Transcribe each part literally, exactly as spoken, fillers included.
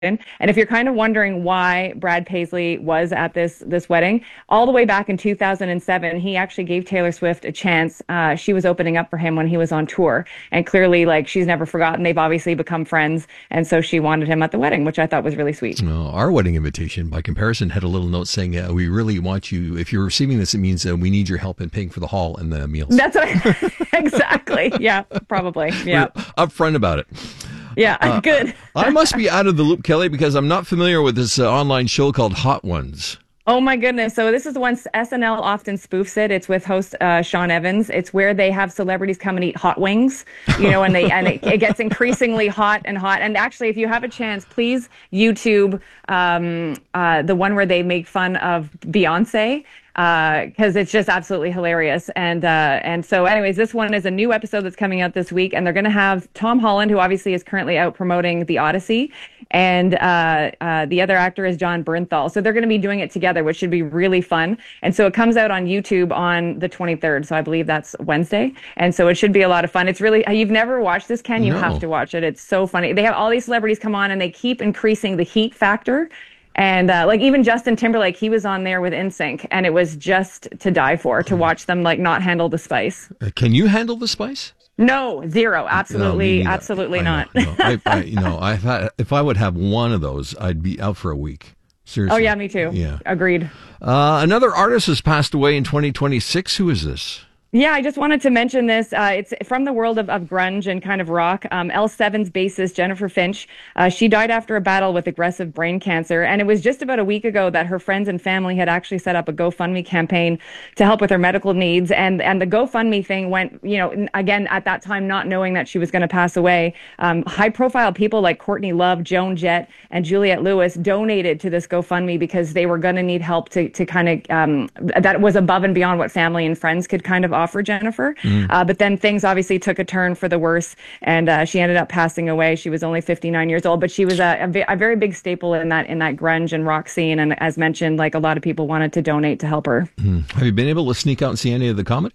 And if you're kind of wondering why Brad Paisley was at this this wedding, all the way back in two thousand seven, he actually gave Taylor Swift a chance. Uh, she was opening up for him when he was on tour, and clearly, like, she's never forgotten. They've obviously become friends, and so she wanted him at the wedding, which I thought was really sweet. No, our wedding invitation, by comparison, had a little note saying, uh, "We really want you. If you're receiving this, it means uh, we need your help in paying for the hall and the meals." That's what I, exactly. Yeah, probably. Yeah, we're upfront about it. Yeah, uh, good. I must be out of the loop, Kelly, because I'm not familiar with this uh, online show called Hot Ones. Oh my goodness. So this is the one S N L often spoofs it. It's with host uh, Sean Evans. It's where they have celebrities come and eat hot wings, you know, and they and it, it gets increasingly hot and hot. And actually, if you have a chance, please YouTube um, uh, the one where they make fun of Beyonce. Because uh, it's just absolutely hilarious. And uh, and so anyways, this one is a new episode that's coming out this week, and they're going to have Tom Holland, who obviously is currently out promoting The Odyssey, and uh, uh, the other actor is John Bernthal. So they're going to be doing it together, which should be really fun. And so it comes out on YouTube on the twenty-third, so I believe that's Wednesday. And so it should be a lot of fun. It's really, you've never watched this, Ken? You No. have to watch it. It's so funny. They have all these celebrities come on, and they keep increasing the heat factor. And uh, like even Justin Timberlake, he was on there with N Sync, and it was just to die for, to watch them like not handle the spice. Uh, can you handle the spice? No, zero, absolutely, No, absolutely I not. Know, no. I, I, you know, I've had, if I would have one of those, I'd be out for a week. Seriously. Oh yeah, me too. Yeah, agreed. Uh, another artist has passed away in twenty twenty-six. Who is this? Yeah, I just wanted to mention this. Uh, it's from the world of, of grunge and kind of rock. Um, L seven's bassist, Jennifer Finch, uh, she died after a battle with aggressive brain cancer. And it was just about a week ago that her friends and family had actually set up a GoFundMe campaign to help with her medical needs. And, and the GoFundMe thing went, you know, again, at that time, not knowing that she was going to pass away. Um, high profile people like Courtney Love, Joan Jett, and Juliette Lewis donated to this GoFundMe because they were going to need help to, to kind of, um, that was above and beyond what family and friends could kind of offer Jennifer. Mm. Uh, but then things obviously took a turn for the worse, and uh, she ended up passing away. She was only fifty-nine years old, but she was a, a, a very big staple in that in that grunge and rock scene. And as mentioned, like a lot of people wanted to donate to help her. Mm. Have you been able to sneak out and see any of the comedy?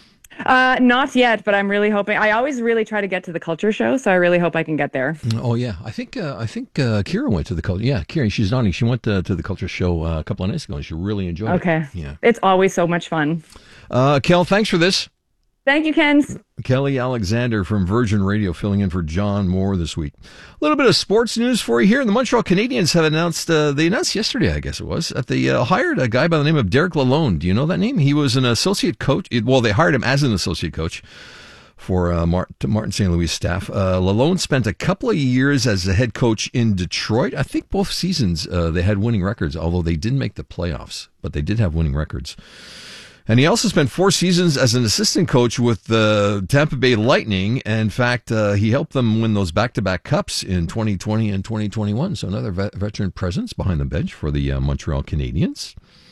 Uh, not yet, but I'm really hoping. I always really try to get to the culture show, so I really hope I can get there. Oh yeah, I think uh, I think uh, Kira went to the culture. Yeah, Kira, she's nodding. She went to, to the culture show uh, a couple of nights ago, and she really enjoyed okay. it. Okay, yeah, it's always so much fun. Uh, Kel, thanks for this. Thank you, Ken. Kelly Alexander from Virgin Radio filling in for John Moore this week. A little bit of sports news for you here. The Montreal Canadiens have announced, uh, they announced yesterday, I guess it was, that they uh, hired a guy by the name of Derek Lalonde. Do you know that name? He was an associate coach. Well, they hired him as an associate coach for uh, Martin, Martin Saint Louis staff. Uh, Lalonde spent a couple of years as a head coach in Detroit. I think both seasons uh, they had winning records, although they didn't make the playoffs, but they did have winning records. And he also spent four seasons as an assistant coach with the Tampa Bay Lightning. And in fact, uh, he helped them win those back-to-back cups in twenty twenty and twenty twenty-one. So another vet- veteran presence behind the bench for the uh, Montreal Canadiens.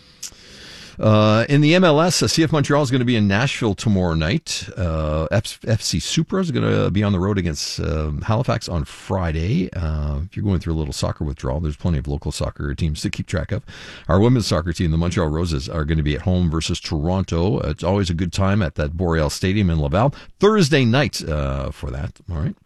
Uh, in the M L S, uh, C F Montreal is going to be in Nashville tomorrow night. Uh, F- FC Supra is going to be on the road against uh, Halifax on Friday. Uh, if you're going through a little soccer withdrawal, there's plenty of local soccer teams to keep track of. Our women's soccer team, the Montreal Roses, are going to be at home versus Toronto. It's always a good time at that Boreal Stadium in Laval. Thursday night uh, for that. All right.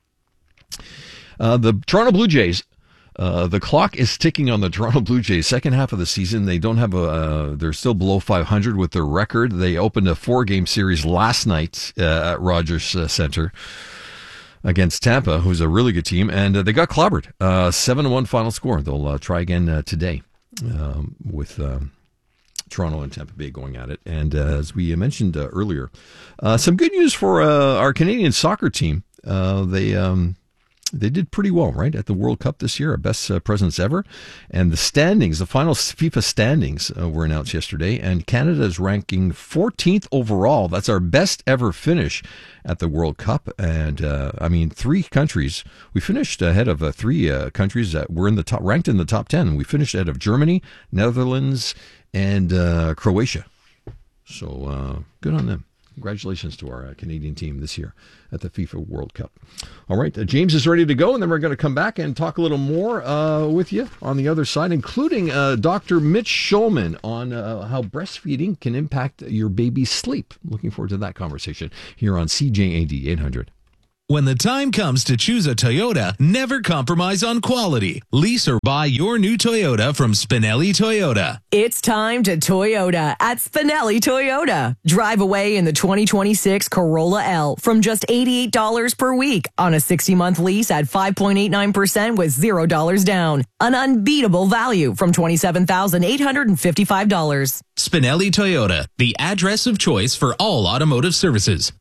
Uh, the Toronto Blue Jays. Uh, the clock is ticking on the Toronto Blue Jays. Second half of the season, they don't have a. Uh, they're still below five hundred with their record. They opened a four-game series last night uh, at Rogers uh, Center against Tampa, who's a really good team, and uh, they got clobbered. Uh, seven to one final score. They'll uh, try again uh, today um, with um, Toronto and Tampa Bay going at it. And uh, as we mentioned uh, earlier, uh, some good news for uh, our Canadian soccer team. Uh, they. Um, They did pretty well, right, at the World Cup this year, our best uh, presence ever. And the standings, the final FIFA standings uh, were announced yesterday, and Canada is ranking fourteenth overall. That's our best ever finish at the World Cup. And, uh, I mean, three countries, we finished ahead of uh, three uh, countries that were in the top, ranked in the top ten. We finished ahead of Germany, Netherlands, and uh, Croatia. So uh, good on them. Congratulations to our uh, Canadian team this year at the FIFA World Cup. All right, uh, James is ready to go, and then we're going to come back and talk a little more uh, with you on the other side, including uh, Doctor Mitch Schulman on uh, how breastfeeding can impact your baby's sleep. Looking forward to that conversation here on C J A D eight hundred. When the time comes to choose a Toyota, never compromise on quality. Lease or buy your new Toyota from Spinelli Toyota. It's time to Toyota at Spinelli Toyota. Drive away in the twenty twenty-six Corolla L from just eighty-eight dollars per week on a sixty-month lease at five point eight nine percent with zero dollars down. An unbeatable value from twenty-seven thousand eight hundred fifty-five dollars. Spinelli Toyota, the address of choice for all automotive services.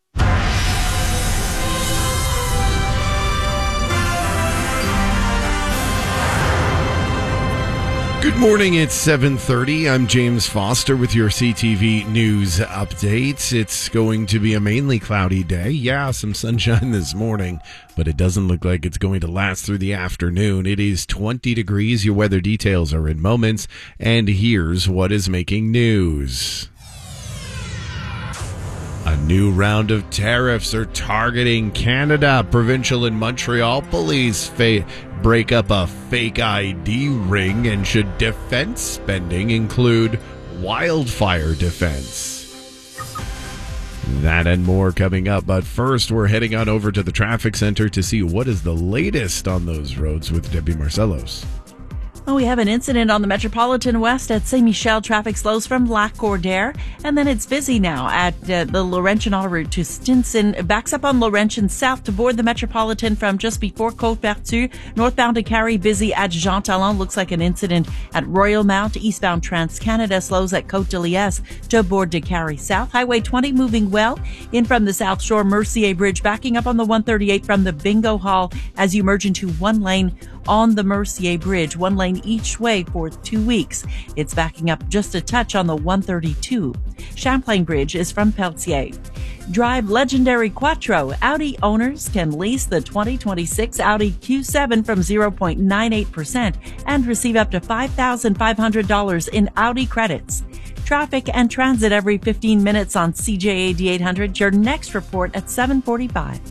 Good morning, it's seven thirty. I'm James Foster with your C T V News updates. It's going to be a mainly cloudy day. Yeah, some sunshine this morning, but it doesn't look like it's going to last through the afternoon. It is twenty degrees. Your weather details are in moments. And here's what is making news. A new round of tariffs are targeting Canada. Provincial and Montreal police fa- break up a fake I D ring, and should defense spending include wildfire defense? That and more coming up, but first we're heading on over to the traffic center to see what is the latest on those roads with Debbie Marcellos. Well, we have an incident on the Metropolitan West at Saint Michel. Traffic slows from Lac Cordaire, and then it's busy now at uh, the Laurentian en route to Stinson. Backs up on Laurentian south to board the Metropolitan from just before Côte-Vertu. Northbound to Carrie, busy at Jean Talon. Looks like an incident at Royal Mount. Eastbound Trans-Canada slows at Côte-de-Liesse to board to Carrie south. Highway twenty moving well in from the South Shore. Mercier Bridge backing up on the one thirty-eight from the Bingo Hall as you merge into one lane on the Mercier Bridge, one lane each way for two weeks. It's backing up just a touch on the one thirty-two. Champlain Bridge is from Pelletier. Drive legendary Quattro. Audi owners can lease the twenty twenty-six Audi Q seven from zero point nine eight percent and receive up to five thousand five hundred dollars in Audi credits. Traffic and transit every fifteen minutes on C J A D eight hundred. Your next report at seven forty-five.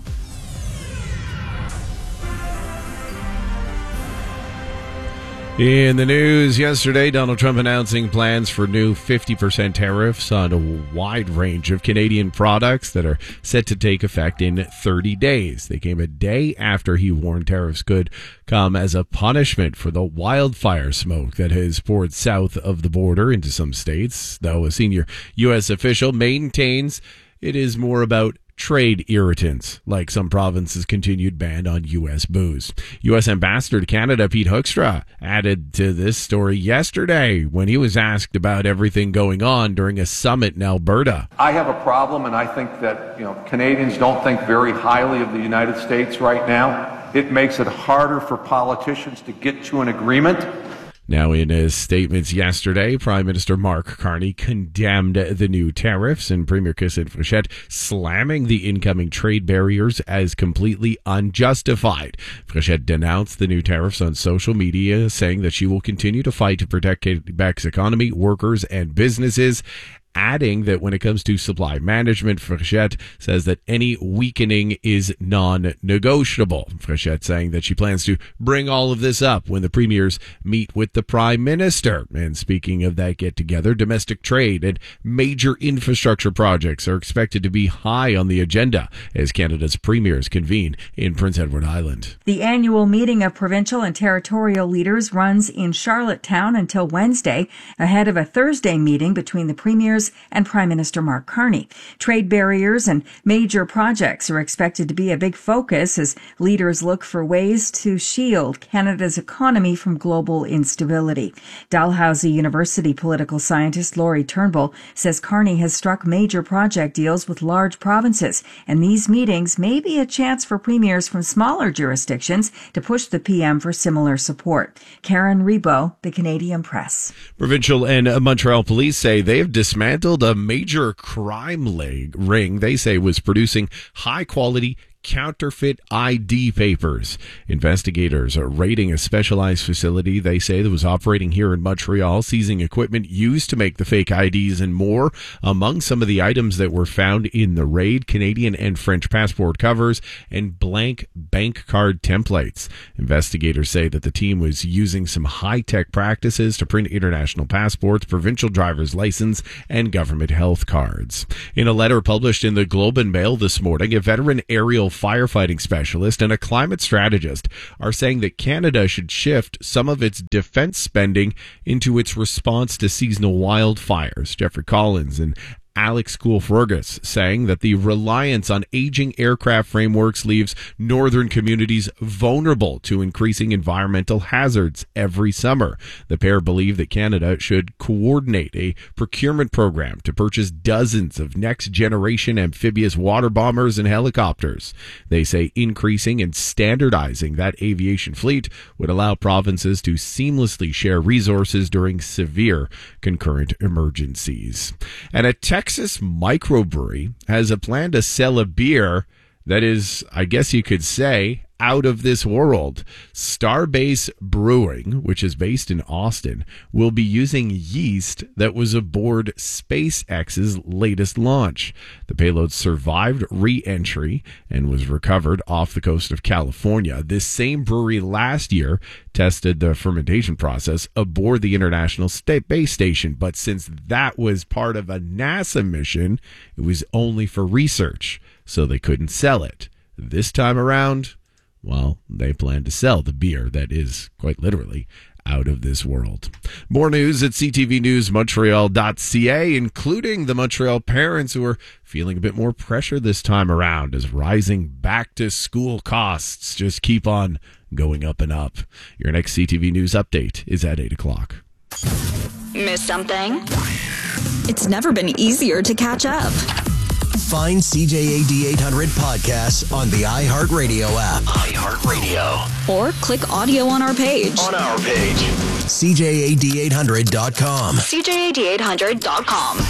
In the news yesterday, Donald Trump announcing plans for new fifty percent tariffs on a wide range of Canadian products that are set to take effect in thirty days. They came a day after he warned tariffs could come as a punishment for the wildfire smoke that has poured south of the border into some states, though a senior U S official maintains it is more about trade irritants, like some provinces' continued ban on U S booze. U S Ambassador to Canada Pete Hoekstra added to this story yesterday when he was asked about everything going on during a summit in Alberta. I have a problem, and I think that, you know, Canadians don't think very highly of the United States right now. It makes it harder for politicians to get to an agreement. Now, in his statements yesterday, Prime Minister Mark Carney condemned the new tariffs, and Premier Christine Fréchette slamming the incoming trade barriers as completely unjustified. Fréchette denounced the new tariffs on social media, saying that she will continue to fight to protect Quebec's economy, workers, and businesses, adding that when it comes to supply management, Fréchette says that any weakening is non-negotiable. Fréchette saying that she plans to bring all of this up when the premiers meet with the Prime Minister. And speaking of that get-together, domestic trade and major infrastructure projects are expected to be high on the agenda as Canada's premiers convene in Prince Edward Island. The annual meeting of provincial and territorial leaders runs in Charlottetown until Wednesday, ahead of a Thursday meeting between the premiers and Prime Minister Mark Carney. Trade barriers and major projects are expected to be a big focus as leaders look for ways to shield Canada's economy from global instability. Dalhousie University political scientist Laurie Turnbull says Carney has struck major project deals with large provinces, and these meetings may be a chance for premiers from smaller jurisdictions to push the P M for similar support. Karen Rebo, The Canadian Press. Provincial and Montreal police say they have dismantled a major crime ring they say was producing high-quality counterfeit I D papers. Investigators are raiding a specialized facility they say that was operating here in Montreal, seizing equipment used to make the fake I Ds and more. Among some of the items that were found in the raid, Canadian and French passport covers and blank bank card templates. Investigators say that the team was using some high-tech practices to print international passports, provincial driver's license, and government health cards. In a letter published in the Globe and Mail this morning, a veteran aerial environmental firefighting specialist and a climate strategist, are saying that Canada should shift some of its defense spending into its response to seasonal wildfires. Jeffrey Collins and Alex Cool-Fergus saying that the reliance on aging aircraft frameworks leaves northern communities vulnerable to increasing environmental hazards every summer. The pair believe that Canada should coordinate a procurement program to purchase dozens of next-generation amphibious water bombers and helicopters. They say increasing and standardizing that aviation fleet would allow provinces to seamlessly share resources during severe concurrent emergencies. And a tech Texas microbrewery has a plan to sell a beer that is, I guess you could say, out of this world. Starbase Brewing, which is based in Austin, will be using yeast that was aboard SpaceX's latest launch. The payload survived re-entry and was recovered off the coast of California. This same brewery last year tested the fermentation process aboard the International Space Station, but since that was part of a NASA mission, it was only for research, so they couldn't sell it. This time around, well, they plan to sell the beer that is, quite literally, out of this world. More news at c t v news montreal dot c a, including the Montreal parents who are feeling a bit more pressure this time around as rising back-to-school costs just keep on going up and up. Your next C T V News update is at eight o'clock. Miss something? It's never been easier to catch up. Find C J A D eight hundred podcasts on the iHeartRadio app. iHeartRadio. Or click audio on our page. On our page. C J A D eight hundred dot com. C J A D eight hundred dot com.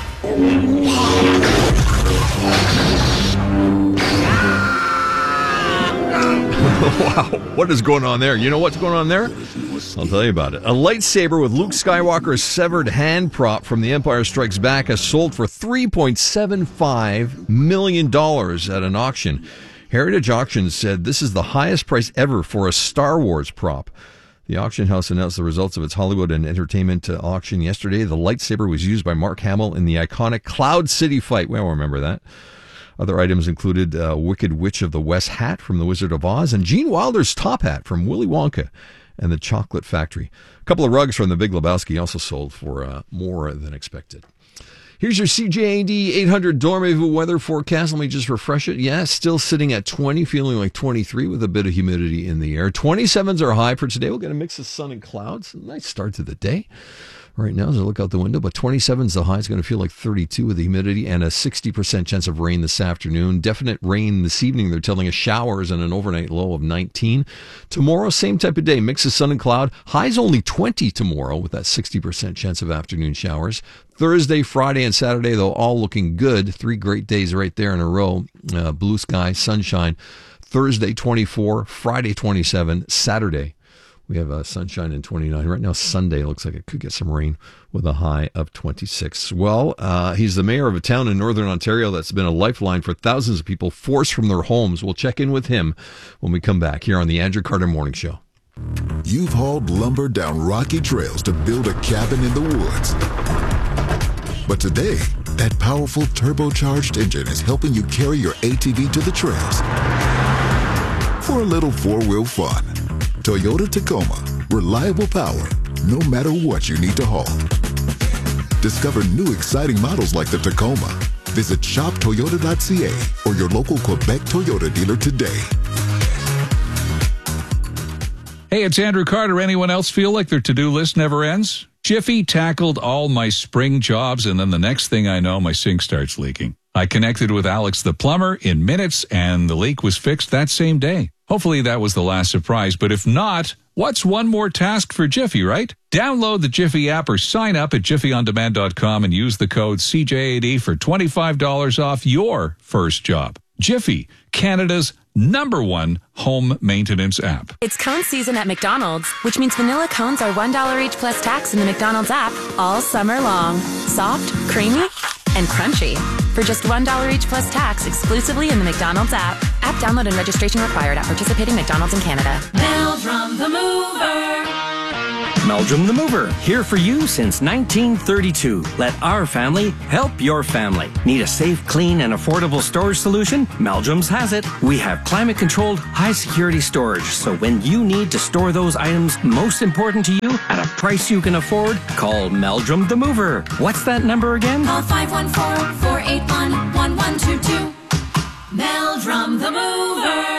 Wow, what is going on there? You know what's going on there? I'll tell you about it. A lightsaber with Luke Skywalker's severed hand prop from The Empire Strikes Back has sold for three point seven five million dollars at an auction. Heritage Auctions said this is the highest price ever for a Star Wars prop. The auction house announced the results of its Hollywood and Entertainment uh, auction yesterday. The lightsaber was used by Mark Hamill in the iconic Cloud City fight. We all remember that. Other items included uh, Wicked Witch of the West hat from The Wizard of Oz and Gene Wilder's top hat from Willy Wonka and the Chocolate Factory. A couple of rugs from The Big Lebowski also sold for uh, more than expected. Here's your C J A D eight hundred Dormez-vous weather forecast. Let me just refresh it. Yeah, still sitting at twenty, feeling like twenty-three with a bit of humidity in the air. twenty-sevens are high for today. We'll get a mix of sun and clouds. Nice start to the day. Right now, as I look out the window, but twenty-seven is the high. It's going to feel like thirty-two with the humidity and a sixty percent chance of rain this afternoon. Definite rain this evening. They're telling us showers and an overnight low of nineteen. Tomorrow, same type of day, mix of sun and cloud. High's only twenty tomorrow with that sixty percent chance of afternoon showers. Thursday, Friday, and Saturday, though, all looking good. Three great days right there in a row. Uh, blue sky, sunshine. Thursday, twenty-four. Friday, twenty-seven. Saturday, we have uh, sunshine and twenty-nine. Right now, Sunday looks like it could get some rain with a high of twenty-six. Well, uh, he's the mayor of a town in northern Ontario that's been a lifeline for thousands of people forced from their homes. We'll check in with him when we come back here on the Andrew Carter Morning Show. You've hauled lumber down rocky trails to build a cabin in the woods. But today, that powerful turbocharged engine is helping you carry your A T V to the trails for a little four-wheel fun. Toyota Tacoma. Reliable power, no matter what you need to haul. Discover new exciting models like the Tacoma. Visit shop toyota dot c a or your local Quebec Toyota dealer today. Hey, it's Andrew Carter. Anyone else feel like their to-do list never ends? Jiffy tackled all my spring jobs, and then the next thing I know, my sink starts leaking. I connected with Alex the plumber in minutes, and the leak was fixed that same day. Hopefully that was the last surprise, but if not, what's one more task for Jiffy, right? Download the Jiffy app or sign up at jiffy on demand dot com and use the code C J A D for twenty-five dollars off your first job. Jiffy, Canada's number one home maintenance app. It's cone season at McDonald's, which means vanilla cones are one dollar each plus tax in the McDonald's app all summer long. Soft, creamy, and crunchy. For just one dollar each plus tax exclusively in the McDonald's app. App download and registration required at participating McDonald's in Canada. Mail from the mover. Meldrum the Mover, here for you since nineteen thirty-two. Let our family help your family. Need a safe, clean, and affordable storage solution? Meldrum's has it. We have climate-controlled, high-security storage, so when you need to store those items most important to you at a price you can afford, call Meldrum the Mover. What's that number again? Call five one four, four eight one, one one two two. Meldrum the Mover.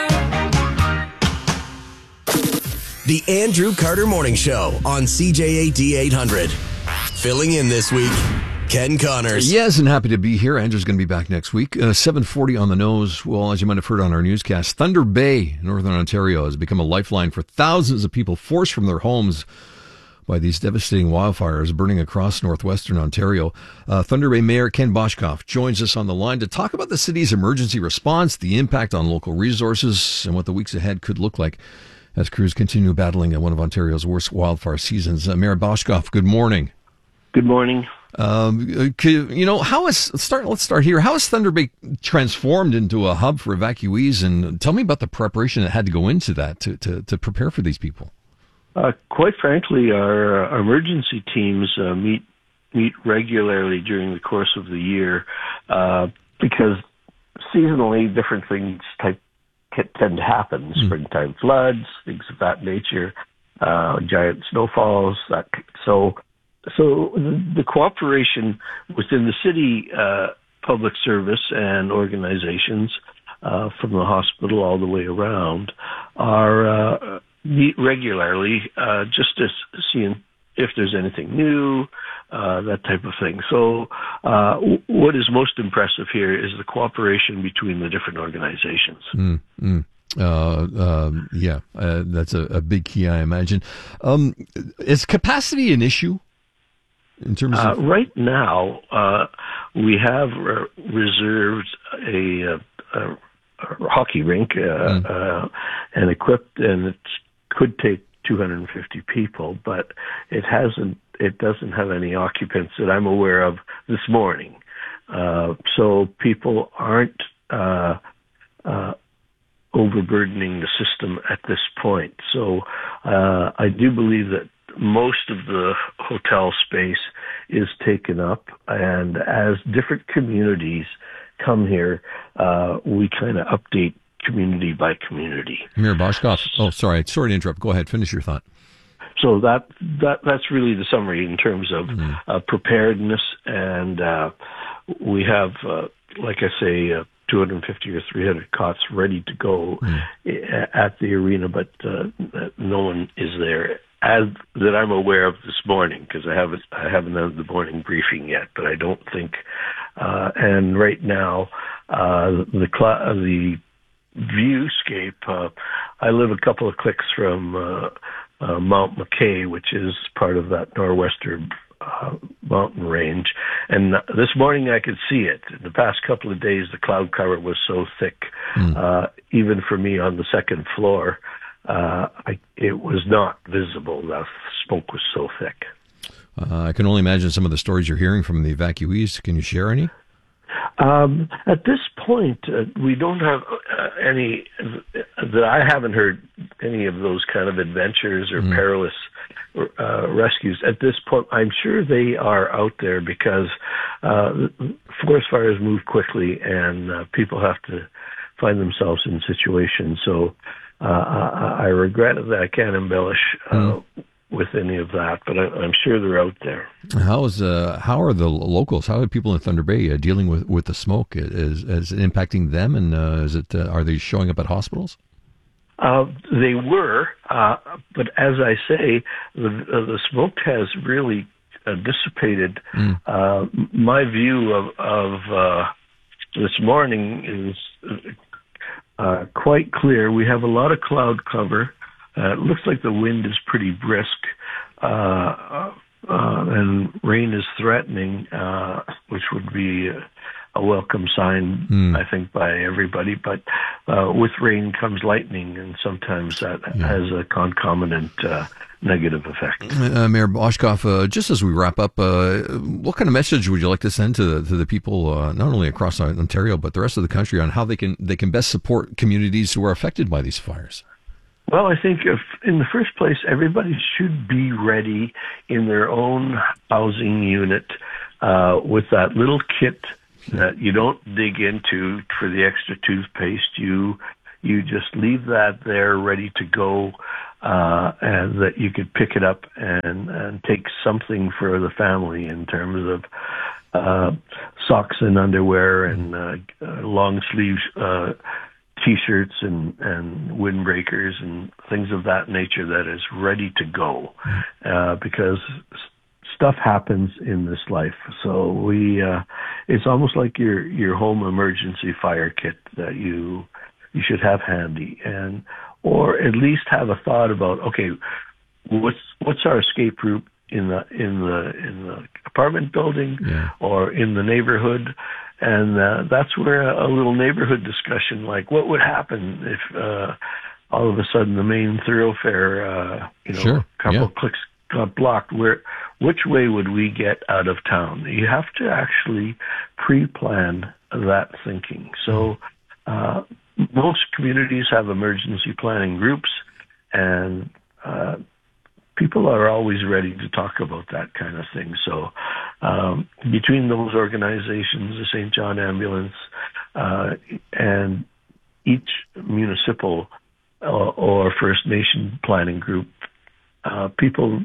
The Andrew Carter Morning Show on C J A D eight hundred. Filling in this week, Ken Connors. Yes, and happy to be here. Andrew's going to be back next week. Uh, seven forty on the nose. Well, as you might have heard on our newscast, Thunder Bay, Northern Ontario, has become a lifeline for thousands of people forced from their homes by these devastating wildfires burning across northwestern Ontario. Uh, Thunder Bay Mayor Ken Boshkoff joins us on the line to talk about the city's emergency response, the impact on local resources, and what the weeks ahead could look like as crews continue battling one of Ontario's worst wildfire seasons. Uh, Mayor Boshkoff, good morning. Good morning. Um, could, you know, how is let's start? Let's start here. How has Thunder Bay transformed into a hub for evacuees? And tell me about the preparation that had to go into that to to, to prepare for these people. Uh, quite frankly, our, our emergency teams uh, meet meet regularly during the course of the year uh, because seasonally different things type tend to happen. Mm. Springtime floods, things of that nature, uh, giant snowfalls. That, so, so the, the cooperation within the city uh, public service and organizations, uh, from the hospital all the way around, are uh, meet regularly, uh, just to see if there's anything new, uh, that type of thing. So uh, w- what is most impressive here is the cooperation between the different organizations. Mm, mm. Uh, uh, yeah, uh, that's a, a big key, I imagine. Um, is capacity an issue in terms of... Uh, right now, uh, we have re- reserved a, a, a hockey rink uh, mm. uh, and equipped, and it could take two hundred fifty people, but it hasn't. It doesn't have any occupants that I'm aware of this morning. Uh, so people aren't uh, uh, overburdening the system at this point. So uh, I do believe that most of the hotel space is taken up, and as different communities come here, uh, we kind of update community by community. Mayor Boshkoff. Oh, sorry. Sorry to interrupt. Go ahead. Finish your thought. So that that that's really the summary in terms of mm. uh, preparedness, and uh, we have, uh, like I say, uh, two hundred fifty or three hundred cots ready to go mm. at the arena, but uh, no one is there as that I'm aware of this morning, because I haven't I haven't done the morning briefing yet. But I don't think, uh, and right now uh, the cl- the viewscape. Uh, I live a couple of clicks from uh, uh, Mount McKay, which is part of that northwestern uh, mountain range. And this morning I could see it. In the past couple of days, the cloud cover was so thick, mm. uh, even for me on the second floor, uh, I, it was not visible. The smoke was so thick. Uh, I can only imagine some of the stories you're hearing from the evacuees. Can you share any? Um, at this point, uh, we don't have uh, any, that I haven't heard any of those kind of adventures or mm. perilous uh, rescues. At this point, I'm sure they are out there because uh, forest fires move quickly and uh, people have to find themselves in situations. So uh, I, I regret that I can't embellish uh, mm. with any of that, but I, I'm sure they're out there. How is uh, how are the locals? How are people in Thunder Bay uh, dealing with, with the smoke? Is is it impacting them, and uh, is it uh, are they showing up at hospitals? Uh, they were, uh, but as I say, the, uh, the smoke has really uh, dissipated. Mm. Uh, my view of, of uh, this morning is uh, quite clear. We have a lot of cloud cover. Uh, it looks like the wind is pretty brisk, uh, uh, and rain is threatening, uh, which would be a, a welcome sign, mm. I think, by everybody. But uh, with rain comes lightning, and sometimes that yeah. has a concomitant uh, negative effect. Uh, Mayor Boshkoff, uh, just as we wrap up, uh, what kind of message would you like to send to the, to the people, uh, not only across Ontario but the rest of the country, on how they can they can best support communities who are affected by these fires? Well, I think if, in the first place, everybody should be ready in their own housing unit uh, with that little kit that you don't dig into for the extra toothpaste. You you just leave that there ready to go, uh, and that you could pick it up and, and take something for the family in terms of uh, socks and underwear and uh, long sleeve uh, T-shirts and, and windbreakers and things of that nature that is ready to go, uh, because stuff happens in this life. So we, uh, it's almost like your, your home emergency fire kit that you, you should have handy, and, or at least have a thought about, okay, what's, what's our escape route in the, in the, in the apartment building yeah. or in the neighborhood. And uh, that's where a, a little neighborhood discussion, like what would happen if uh, all of a sudden the main thoroughfare, uh, you know, sure. a couple yeah. of clicks got blocked. Where, which way would we get out of town? You have to actually pre-plan that thinking. So uh, most communities have emergency planning groups, and uh, people are always ready to talk about that kind of thing. So um, between those organizations, the Saint John Ambulance, uh, and each municipal uh, or First Nation planning group, uh, people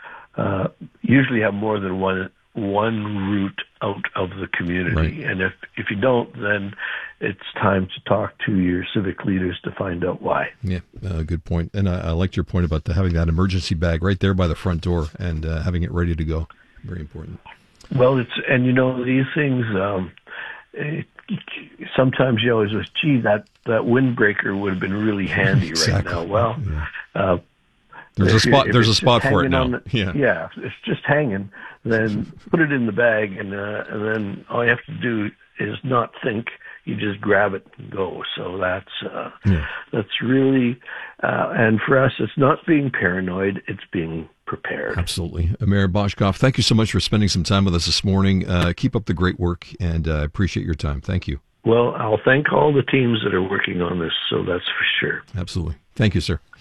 uh, usually have more than one one route out of the community. Right. And if, if you don't, then it's time to talk to your civic leaders to find out why. Yeah, uh, good point. And I, I liked your point about the, having that emergency bag right there by the front door and uh, having it ready to go. Very important. Well, it's, and you know, these things, um, it, sometimes you always wish, gee, that, that windbreaker would have been really handy exactly. right now. Well, yeah. uh, there's a spot, there's a spot for it now. The, yeah. yeah, if it's just hanging, then put it in the bag, and uh, and then all you have to do is not think. You just grab it and go. So that's uh, yeah. that's really, uh, and for us, it's not being paranoid; it's being prepared. Absolutely, Mayor Boshkoff, thank you so much for spending some time with us this morning. Uh, keep up the great work, and I uh, appreciate your time. Thank you. Well, I'll thank all the teams that are working on this. So that's for sure. Absolutely, thank you, sir.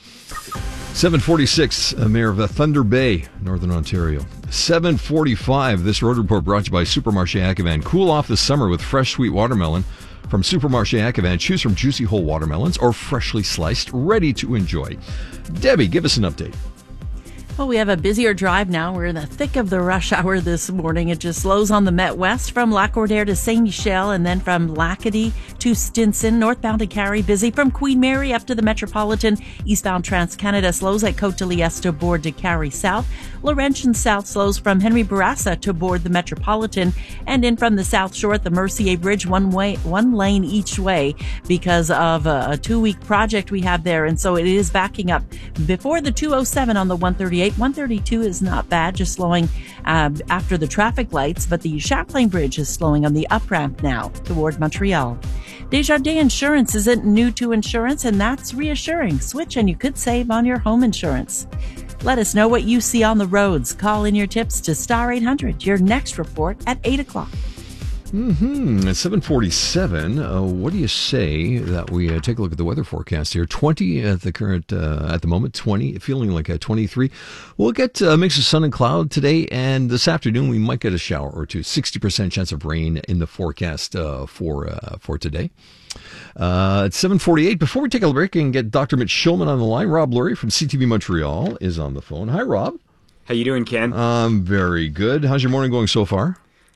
seven forty-six, uh, Mayor of uh, Thunder Bay, Northern Ontario. seven forty-five, this road report brought to you by Supermarché Ackevan. Cool off this summer with fresh sweet watermelon from Supermarché Ackevan. Choose from juicy whole watermelons or freshly sliced, ready to enjoy. Debbie, give us an update. Well, we have a busier drive now. We're in the thick of the rush hour this morning. It just slows on the Met West from Lac-Cordaire to Saint Michel, and then from Lacadie to Stinson. Northbound to Carrie, busy from Queen Mary up to the Metropolitan. Eastbound Trans-Canada slows at Côte-de-Liesse to board to Carrie South. Laurentian South slows from Henry Bourassa to board the Metropolitan, and in from the South Shore at the Mercier Bridge, one way, one lane each way because of a, a two-week project we have there, and so it is backing up before the two oh seven on the one thirty-eight. one thirty-two is not bad, just slowing uh, after the traffic lights, but the Champlain Bridge is slowing on the up ramp now toward Montreal. Desjardins Insurance isn't new to insurance, and that's reassuring. Switch and you could save on your home insurance. Let us know what you see on the roads. Call in your tips to Star eight hundred. Your next report at eight o'clock. Mm-hmm. At seven forty-seven, uh, what do you say that we uh, take a look at the weather forecast here? twenty at the current, uh, at the moment, twenty, feeling like a twenty-three. We'll get a mix of sun and cloud today, and this afternoon we might get a shower or two. sixty percent chance of rain in the forecast uh, for uh, for today. Uh, at seven forty-eight, before we take a break and get Doctor Mitch Schulman on the line, Rob Lurie from C T V Montreal is on the phone. Hi, Rob. How you doing, Ken? Um, very good. How's your morning going so far?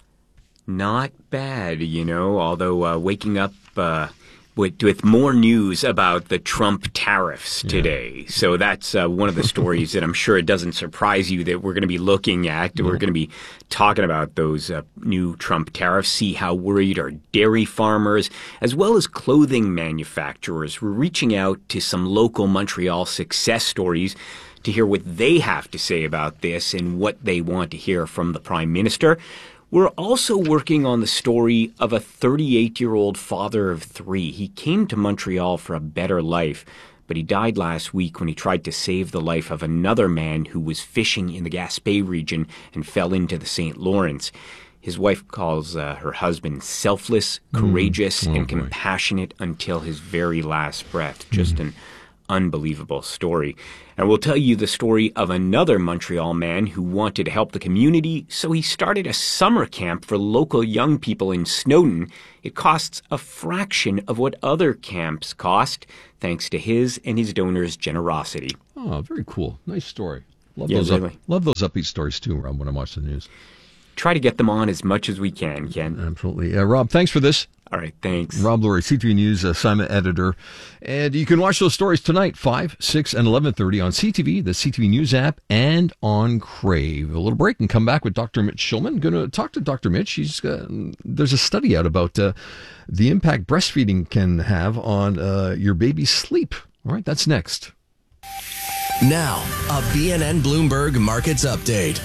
Not bad, you know, although uh, waking up uh, with, with more news about the Trump tariffs today. Yeah. So that's uh, one of the stories that I'm sure it doesn't surprise you that we're going to be looking at. No. We're going to be talking about those uh, new Trump tariffs, see how worried are dairy farmers, as well as clothing manufacturers. We're reaching out to some local Montreal success stories to hear what they have to say about this and what they want to hear from the Prime Minister. We're also working on the story of a thirty-eight-year-old father of three. He came to Montreal for a better life, but he died last week when he tried to save the life of another man who was fishing in the Gaspé region and fell into the Saint Lawrence. His wife calls uh, her husband selfless, courageous, mm. oh, and boy. compassionate until his very last breath. Just mm. an unbelievable story. And we'll tell you the story of another Montreal man who wanted to help the community, so he started a summer camp for local young people in Snowden. It costs a fraction of what other camps cost, thanks to his and his donors' generosity. Oh, very cool. Nice story. Love Yeah, those up, really. love those upbeat stories too, Rob, when I watch the news. Try to get them on as much as we can, Ken. Absolutely. Uh, Rob, thanks for this. All right, thanks. Rob Lurie, C T V News assignment editor. And you can watch those stories tonight, five, six, and eleven thirty on C T V, the C T V News app, and on Crave. A little break and come back with Doctor Mitch Schulman. Going to talk to Doctor Mitch. He's, uh, there's a study out about uh, the impact breastfeeding can have on uh, your baby's sleep. All right, that's next. Now, a B N N Bloomberg Markets Update.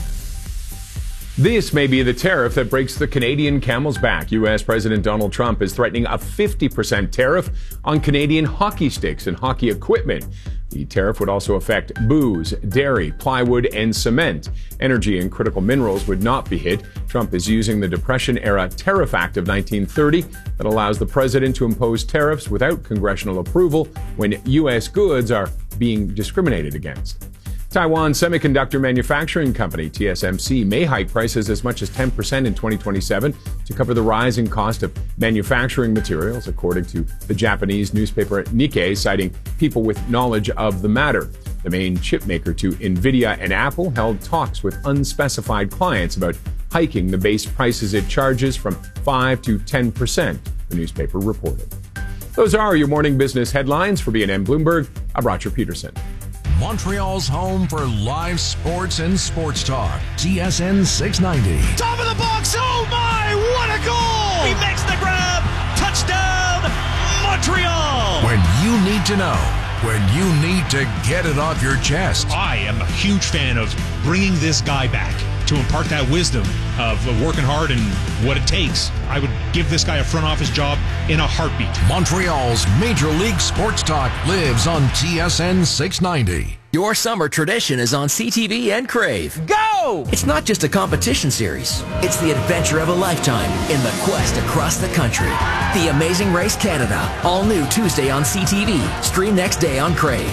This may be the tariff that breaks the Canadian camel's back. U S. President Donald Trump is threatening a fifty percent tariff on Canadian hockey sticks and hockey equipment. The tariff would also affect booze, dairy, plywood, and cement. Energy and critical minerals would not be hit. Trump is using the Depression-era Tariff Act of nineteen thirty that allows the president to impose tariffs without congressional approval when U S goods are being discriminated against. Taiwan Semiconductor Manufacturing Company, T S M C, may hike prices as much as ten percent in twenty twenty-seven to cover the rising cost of manufacturing materials, according to the Japanese newspaper Nikkei, citing people with knowledge of the matter. The main chip maker to NVIDIA and Apple held talks with unspecified clients about hiking the base prices it charges from five to ten percent, the newspaper reported. Those are your morning business headlines. For B N N Bloomberg, I'm Roger Peterson. Montreal's home for live sports and sports talk. T S N six ninety. Top of the box. Oh my, what a goal! He makes the grab. Touchdown, Montreal! When you need to know, when you need to get it off your chest. I am a huge fan of bringing this guy back to impart that wisdom of working hard and what it takes. I would give this guy a front office job in a heartbeat. Montreal's Major League Sports Talk lives on T S N six ninety. Your summer tradition is on C T V and Crave. Go! It's not just a competition series. It's the adventure of a lifetime in the quest across the country. The Amazing Race Canada. All new Tuesday on C T V. Stream next day on Crave.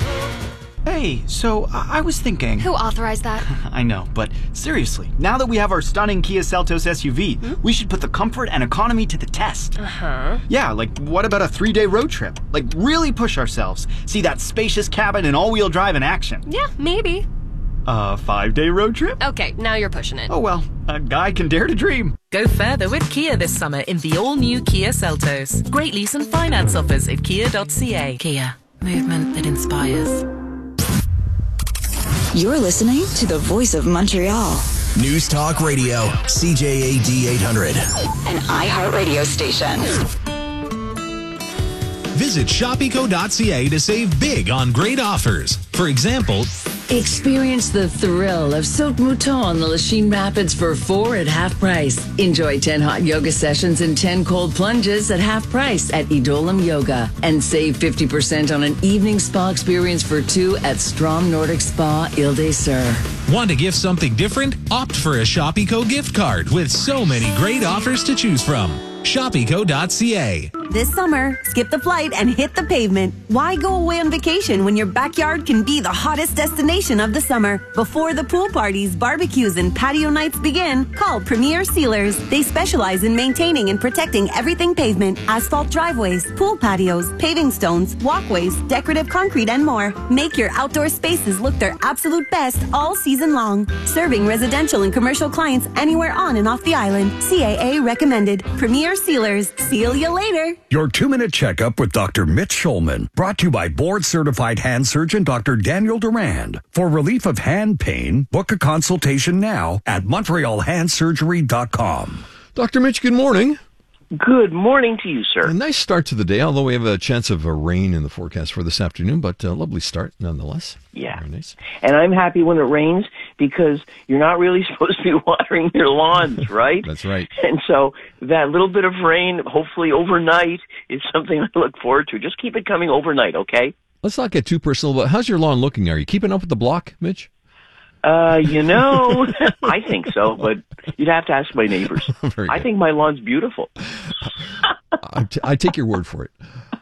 Hey, so I was thinking... Who authorized that? I know, but seriously, now that we have our stunning Kia Seltos S U V, hmm? we should put the comfort and economy to the test. Uh-huh. Yeah, like what about a three-day road trip? Like really push ourselves. See that spacious cabin and all-wheel drive in action. Yeah, maybe. A five-day road trip? Okay, now you're pushing it. Oh well, a guy can dare to dream. Go further with Kia this summer in the all-new Kia Seltos. Great lease and finance offers at kia dot c a. Kia, movement that inspires. You're listening to the voice of Montreal. News Talk Radio, C J A D eight hundred. An iHeartRadio station. Visit shop eco dot c a to save big on great offers. For example, experience the thrill of Saut Mouton on the Lachine Rapids for four at half price. Enjoy ten hot yoga sessions and ten cold plunges at half price at Idolam Yoga. And save fifty percent on an evening spa experience for two at Strom Nordic Spa Ile des Sœurs. Want to gift something different? Opt for a Shop Eco gift card with so many great offers to choose from. shop eco dot c a. This summer, skip the flight and hit the pavement. Why go away on vacation when your backyard can be the hottest destination of the summer? Before the pool parties, barbecues, and patio nights begin, call Premier Sealers. They specialize in maintaining and protecting everything pavement, asphalt driveways, pool patios, paving stones, walkways, decorative concrete, and more. Make your outdoor spaces look their absolute best all season long. Serving residential and commercial clients anywhere on and off the island. C A A recommended. Premier Sealers. Seal you later. Your two-minute checkup with Doctor Mitch Schulman, brought to you by board-certified hand surgeon Doctor Daniel Durand. For relief of hand pain, book a consultation now at montreal hand surgery dot com. Doctor Mitch, good morning. Good morning to you, sir. A nice start to the day, although we have a chance of a rain in the forecast for this afternoon, but a lovely start nonetheless. Yeah. Very nice. And I'm happy when it rains because you're not really supposed to be watering your lawns, right? That's right. And so that little bit of rain, hopefully overnight, is something I look forward to. Just keep it coming overnight, okay? Let's not get too personal, but how's your lawn looking? Are you keeping up with the block, Mitch? Uh, you know, I think so, but you'd have to ask my neighbors. I think my lawn's beautiful. I, t- I take your word for it.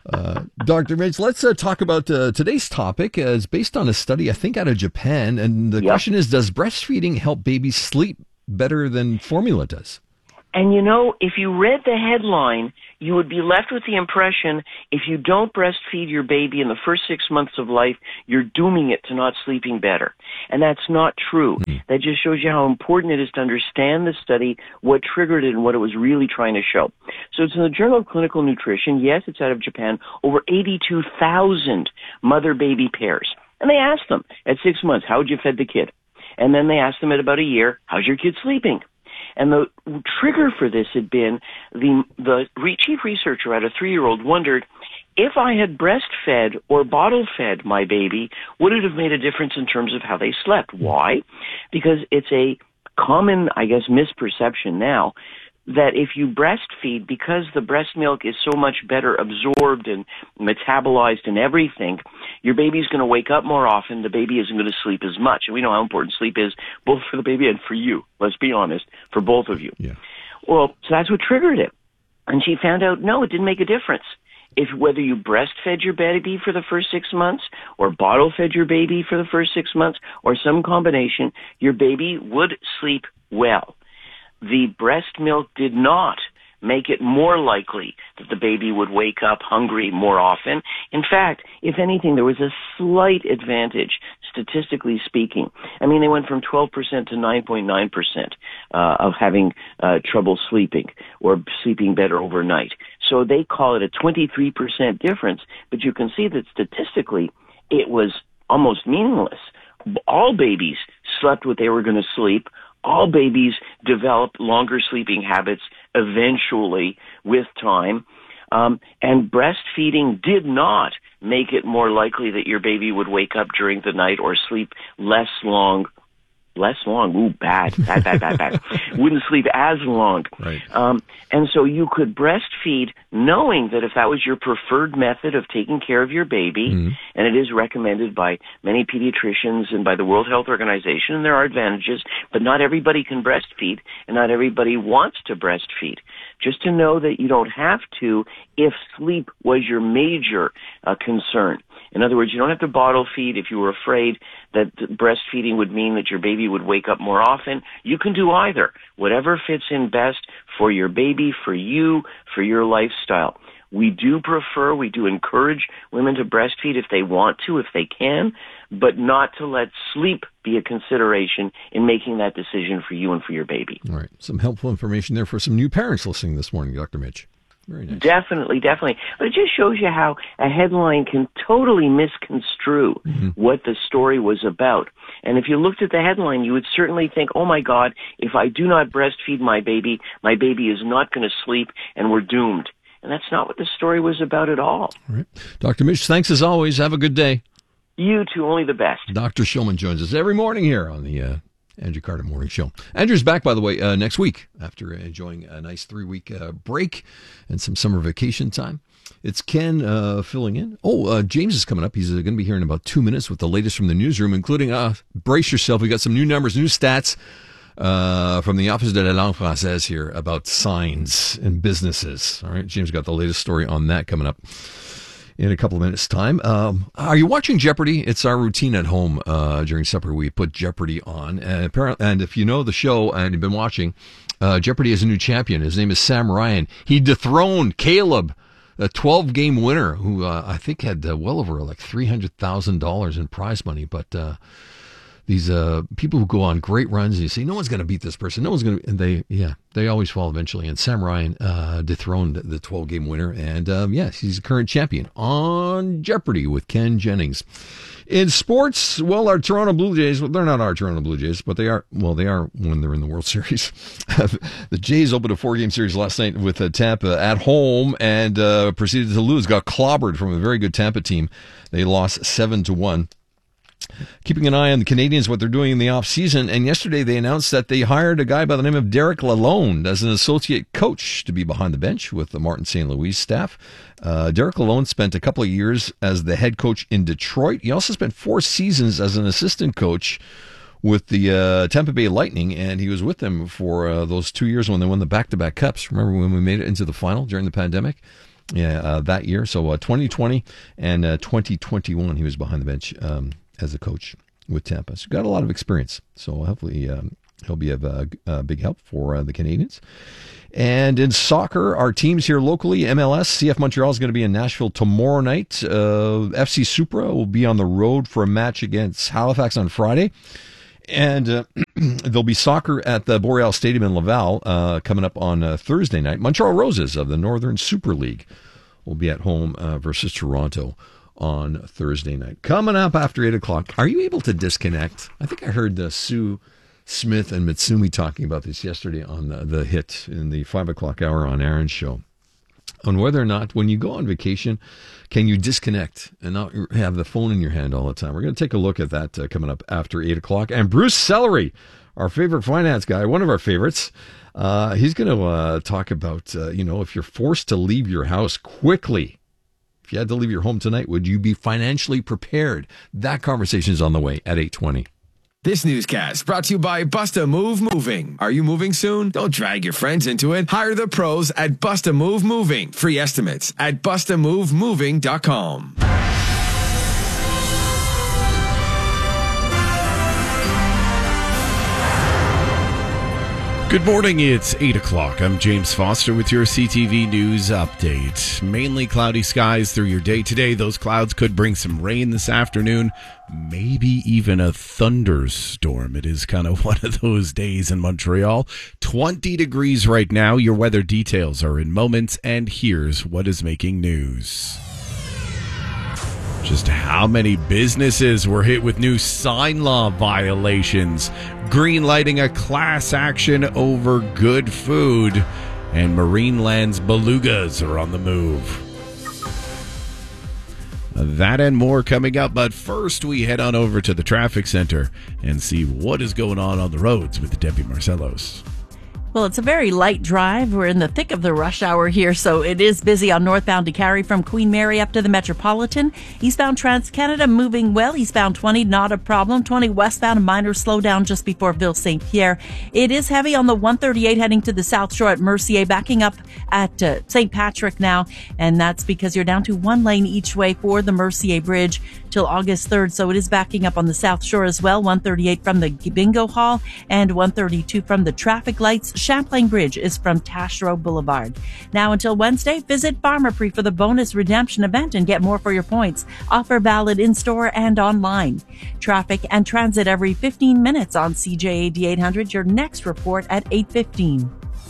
Uh, Doctor Mitch, let's uh, talk about uh, today's topic. Uh, it's based on a study, I think, out of Japan. And the Yep. question is, does breastfeeding help babies sleep better than formula does? And you know, if you read the headline, you would be left with the impression if you don't breastfeed your baby in the first six months of life, you're dooming it to not sleeping better. And that's not true. Mm-hmm. That just shows you how important it is to understand the study, what triggered it, and what it was really trying to show. So it's in the Journal of Clinical Nutrition. Yes, it's out of Japan. Over eighty-two thousand mother-baby pairs. And they asked them at six months, how'd you fed the kid? And then they asked them at about a year, how's your kid sleeping? And the trigger for this had been the the re- chief researcher at a three-year-old wondered, if I had breastfed or bottle-fed my baby, would it have made a difference in terms of how they slept? Why? Because it's a common, I guess, misperception now that if you breastfeed, because the breast milk is so much better absorbed and metabolized and everything, your baby's going to wake up more often. The baby isn't going to sleep as much. And we know how important sleep is, both for the baby and for you. Let's be honest, for both of you. Yeah. Well, so that's what triggered it. And she found out, no, it didn't make a difference. If whether you breastfed your baby for the first six months or bottle-fed your baby for the first six months or some combination, your baby would sleep well. The breast milk did not make it more likely that the baby would wake up hungry more often. In fact, if anything, there was a slight advantage, statistically speaking. I mean, they went from twelve percent to nine point nine percent uh, of having uh, trouble sleeping or sleeping better overnight. So they call it a twenty-three percent difference, but you can see that statistically it was almost meaningless. All babies slept what they were going to sleep. All babies develop longer sleeping habits eventually with time. Um, and breastfeeding did not make it more likely that your baby would wake up during the night or sleep less long. Less long. Ooh, bad, bad, bad, bad, bad. Wouldn't sleep as long. Right. Um, and so you could breastfeed knowing that if that was your preferred method of taking care of your baby, mm-hmm. and it is recommended by many pediatricians and by the World Health Organization, and there are advantages, but not everybody can breastfeed, and not everybody wants to breastfeed. Just to know that you don't have to if sleep was your major uh, concern. In other words, you don't have to bottle feed if you were afraid that breastfeeding would mean that your baby would wake up more often. You can do either. Whatever fits in best for your baby, for you, for your lifestyle. We do prefer, we do encourage women to breastfeed if they want to, if they can, but not to let sleep be a consideration in making that decision for you and for your baby. All right. Some helpful information there for some new parents listening this morning, Doctor Mitch. Very nice. Definitely, definitely. But it just shows you how a headline can totally misconstrue mm-hmm. what the story was about. And if you looked at the headline, you would certainly think, oh my God, if I do not breastfeed my baby, my baby is not going to sleep and we're doomed. And that's not what the story was about at all. All right. Doctor Mitch, thanks as always. Have a good day. You too, only the best. Doctor Shulman joins us every morning here on the uh, Andrew Carter Morning Show. Andrew's back, by the way, uh, next week after enjoying a nice three-week uh, break and some summer vacation time. It's Ken uh, filling in. Oh, uh, James is coming up. He's uh, going to be here in about two minutes with the latest from the newsroom, including, uh, brace yourself, we got some new numbers, new stats uh, from the Office de la Langue Française here about signs and businesses. All right, James got the latest story on that coming up in a couple of minutes' time. Um, are you watching Jeopardy? It's our routine at home uh, during supper. We put Jeopardy on. And, apparently, and if you know the show and you've been watching, uh, Jeopardy has a new champion. His name is Sam Ryan. He dethroned Caleb, a twelve-game winner who uh, I think had uh, well over like three hundred thousand dollars in prize money. But uh, these uh, people who go on great runs and you say, no one's going to beat this person. No one's going to, and they, yeah, they always fall eventually. And Sam Ryan uh, dethroned the twelve-game winner. And um, yes, he's a current champion on Jeopardy with Ken Jennings. In sports, well, our Toronto Blue Jays, well, they're not our Toronto Blue Jays, but they are, well, they are when they're in the World Series. The Jays opened a four-game series last night with uh, Tampa at home and uh, proceeded to lose, got clobbered from a very good Tampa team. They lost seven to one. Keeping an eye on the Canadians, what they're doing in the offseason. And yesterday they announced that they hired a guy by the name of Derek Lalonde as an associate coach to be behind the bench with the Martin Saint Louis staff. Uh, Derek Lalonde spent a couple of years as the head coach in Detroit. He also spent four seasons as an assistant coach with the uh, Tampa Bay Lightning, and he was with them for uh, those two years when they won the back-to-back cups. Remember when we made it into the final during the pandemic? yeah, uh, that year. So uh, twenty twenty and uh, twenty twenty-one, he was behind the bench um, as a coach with Tampa. So got a lot of experience. So hopefully um, he'll be of a, a big help for uh, the Canadians. And in soccer, our teams here locally, M L S, C F Montreal is going to be in Nashville tomorrow night. Uh, F C Supra will be on the road for a match against Halifax on Friday. And uh, there'll be soccer at the Boreal Stadium in Laval uh, coming up on uh, Thursday night. Montreal Roses of the Northern Super League will be at home uh, versus Toronto on Thursday night. Coming up after eight o'clock, are you able to disconnect? I think I heard uh, Sue Smith and Mitsumi talking about this yesterday on the, the hit in the five o'clock hour on Aaron's show, on whether or not when you go on vacation, can you disconnect and not have the phone in your hand all the time? We're going to take a look at that uh, coming up after eight o'clock. And Bruce Celery, our favorite finance guy, one of our favorites, uh, he's going to uh, talk about, uh, you know, if you're forced to leave your house quickly, if you had to leave your home tonight, would you be financially prepared? That conversation is on the way at eight twenty. This newscast brought to you by Busta Move Moving. Are you moving soon? Don't drag your friends into it. Hire the pros at Busta Move Moving. Free estimates at busta move moving dot com. Good morning, it's eight o'clock. I'm James Foster with your C T V News update. Mainly cloudy skies through your day today. Those clouds could bring some rain this afternoon, maybe even a thunderstorm. It is kind of one of those days in Montreal. twenty degrees right now. Your weather details are in moments, and here's what is making news. Just how many businesses were hit with new sign law violations, green-lighting a class action over good food, and Marineland's belugas are on the move. That and more coming up, but first we head on over to the traffic center and see what is going on on the roads with Debbie Marcellos. Well, it's a very light drive. We're in the thick of the rush hour here, so it is busy on northbound DeCarry from Queen Mary up to the Metropolitan. Eastbound Trans-Canada moving well. Eastbound twenty, not a problem. twenty westbound, a minor slowdown just before Ville Saint Pierre. It is heavy on the one thirty-eight heading to the South Shore at Mercier, backing up at uh, Saint Patrick now, and that's because you're down to one lane each way for the Mercier Bridge till August third, so it is backing up on the South Shore as well. one thirty-eight from the Bingo Hall and one thirty-two from the traffic lights. Champlain Bridge is from Taschereau Boulevard. Now until Wednesday, visit Pharmaprix for the bonus redemption event and get more for your points. Offer valid in-store and online. Traffic and transit every fifteen minutes on C J A D eight hundred. Your next report at eight fifteen.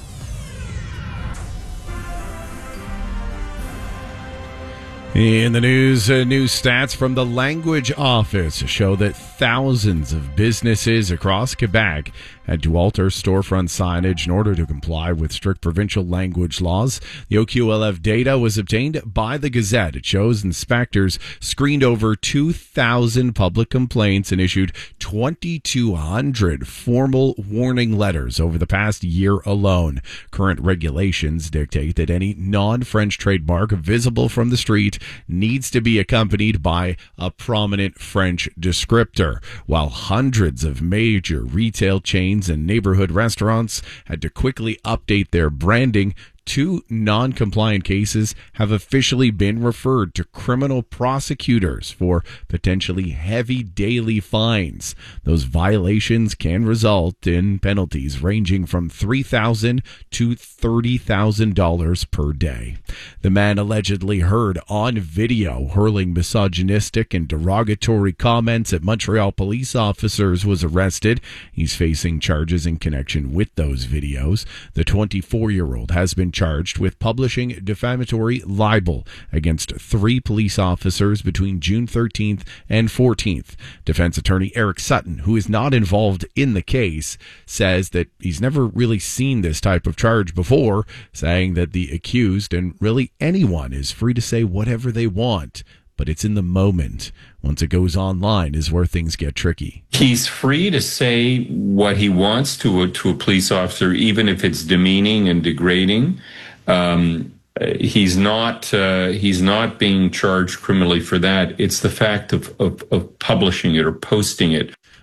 In the news, uh, new stats from the Language Office show that thousands of businesses across Quebec had to alter storefront signage in order to comply with strict provincial language laws. The O Q L F data was obtained by the Gazette. It shows inspectors screened over two thousand public complaints and issued twenty-two hundred formal warning letters over the past year alone. Current regulations dictate that any non-French trademark visible from the street needs to be accompanied by a prominent French descriptor, while hundreds of major retail chains and neighborhood restaurants had to quickly update their branding. Two non-compliant cases have officially been referred to criminal prosecutors for potentially heavy daily fines. Those violations can result in penalties ranging from three thousand dollars to thirty thousand dollars per day. The man allegedly heard on video hurling misogynistic and derogatory comments at Montreal police officers was arrested. He's facing charges in connection with those videos. The twenty-four-year-old has been charged with publishing defamatory libel against three police officers between June thirteenth and fourteenth. Defense attorney Eric Sutton, who is not involved in the case, says that he's never really seen this type of charge before, saying that the accused, and really anyone, is free to say whatever they want, but it's in the moment. Once it goes online is where things get tricky. He's free to say what he wants to a, to a police officer, even if it's demeaning and degrading. Um, he's not uh, he's not being charged criminally for that. It's the fact of, of, of publishing it or posting it.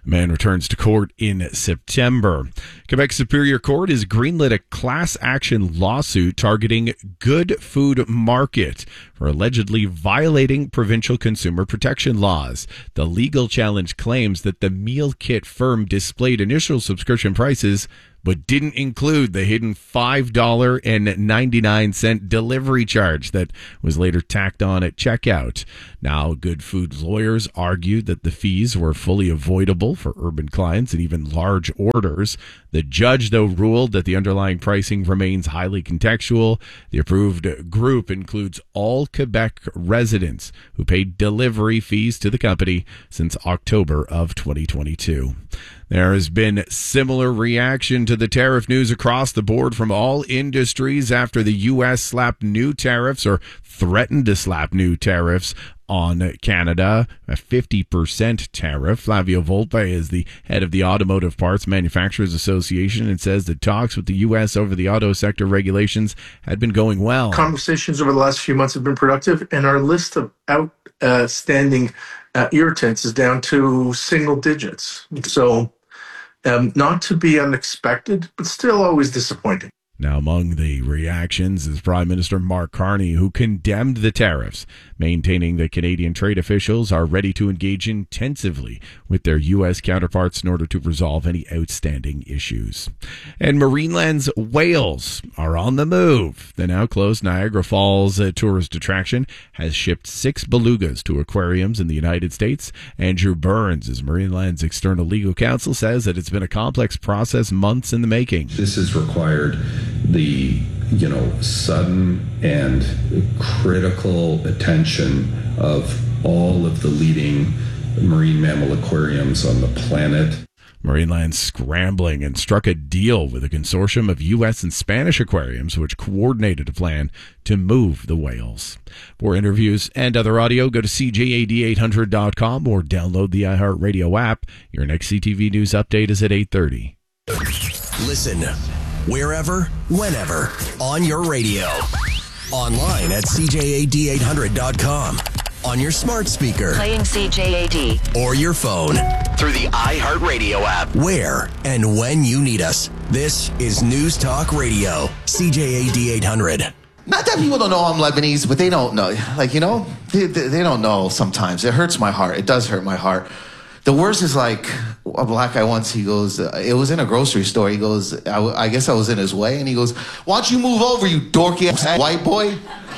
A man returns to court in September. Quebec Superior Court has greenlit a class action lawsuit targeting Good Food Market for allegedly violating provincial consumer protection laws. The legal challenge claims that the meal kit firm displayed initial subscription prices but didn't include the hidden five dollars and ninety-nine cents delivery charge that was later tacked on at checkout. Now, Good Food lawyers argued that the fees were fully avoidable for urban clients and even large orders. The judge, though, ruled that the underlying pricing remains highly contextual. The approved group includes all Quebec residents who paid delivery fees to the company since October of twenty twenty-two. There has been similar reaction to the tariff news across the board from all industries after the U S slapped new tariffs or threatened to slap new tariffs on Canada, a fifty percent tariff. Flavio Volpe is the head of the Automotive Parts Manufacturers Association and says that talks with the U S over the auto sector regulations had been going well. Conversations over the last few months have been productive, and our list of outstanding uh, irritants is down to single digits. So um, not to be unexpected, but still always disappointing. Now, among the reactions is Prime Minister Mark Carney, who condemned the tariffs, maintaining that Canadian trade officials are ready to engage intensively with their U S counterparts in order to resolve any outstanding issues. And Marineland's whales are on the move. The now closed Niagara Falls uh, tourist attraction has shipped six belugas to aquariums in the United States. Andrew Burns, as Marineland's external legal counsel, says that it's been a complex process, months in the making. This has required the, you know, sudden and critical attention of all of the leading marine mammal aquariums on the planet. Marineland scrambling and struck a deal with a consortium of U S and Spanish aquariums, which coordinated a plan to move the whales. For interviews and other audio, go to C J A D eight hundred dot com or download the iHeartRadio app. Your next C T V News update is at eight thirty. Listen wherever, whenever, on your radio. Online at C J A D eight hundred dot com. On your smart speaker. Playing C J A D. Or your phone. Through the iHeartRadio app. Where and when you need us. This is News Talk Radio. C J A D eight hundred. Not that people don't know I'm Lebanese, but they don't know. Like, you know, they, they, they don't know sometimes. It hurts my heart. It does hurt my heart. The worst is like a black guy once, he goes, uh, it was in a grocery store. He goes, I, w- I guess I was in his way. And he goes, why don't you move over, you dorky ass white boy?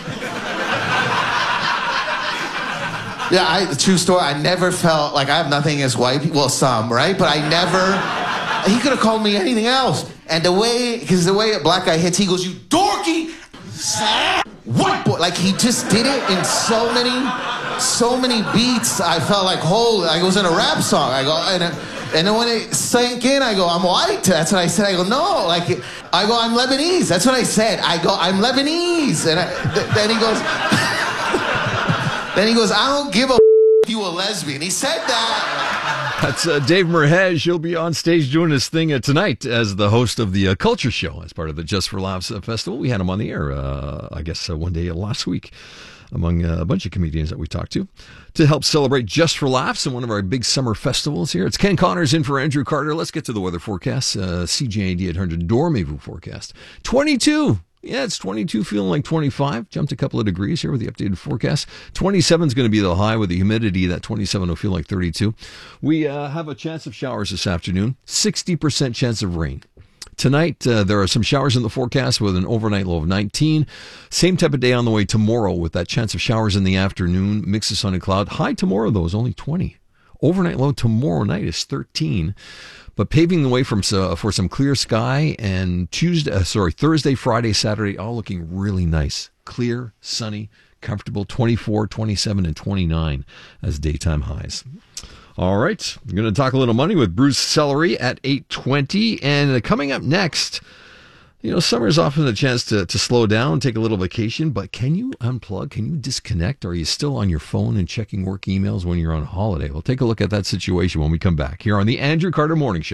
Yeah, I, the true story, I never felt like I have nothing against white people. Well, some, right? But I never, he could have called me anything else. And the way, because the way a black guy hits, he goes, you dorky white boy. Like, he just did it in so many, so many beats. I felt like, holy, I was in a rap song. I go, and, and then when it sank in, I go, I'm white. That's what I said. I go, no, like, I go, I'm Lebanese. That's what I said. I go, I'm Lebanese. And I, th- then he goes, then he goes, I don't give a if you a lesbian. He said that. That's uh, Dave Merhej. He'll be on stage doing his thing uh, tonight as the host of the uh, Culture Show as part of the Just for Laughs uh, Festival. We had him on the air, uh, I guess, uh, one day last week, among uh, a bunch of comedians that we talked to, to help celebrate Just for Laughs and one of our big summer festivals here. It's Ken Connors in for Andrew Carter. Let's get to the weather forecast. Uh, C J A D eight hundred Dormez-vous forecast. twenty-two. Yeah, it's twenty-two, feeling like twenty-five. Jumped a couple of degrees here with the updated forecast. twenty-seven is going to be the high with the humidity. That twenty-seven will feel like thirty-two. We uh, have a chance of showers this afternoon. sixty percent chance of rain. Tonight, uh, there are some showers in the forecast with an overnight low of nineteen. Same type of day on the way tomorrow with that chance of showers in the afternoon. Mix of sun and cloud. High tomorrow, though, is only twenty. Overnight low tomorrow night is thirteen. But paving the way from uh, for some clear sky, and Tuesday, uh, sorry, Thursday, Friday, Saturday, all looking really nice. Clear, sunny, comfortable, twenty-four, twenty-seven, and twenty-nine as daytime highs. All right, we're going to talk a little money with Bruce Celery at eight twenty. And uh, coming up next, you know, summer is often a chance to, to slow down, take a little vacation, but can you unplug? Can you disconnect? Or are you still on your phone and checking work emails when you're on holiday? We'll take a look at that situation when we come back here on the Andrew Carter Morning Show.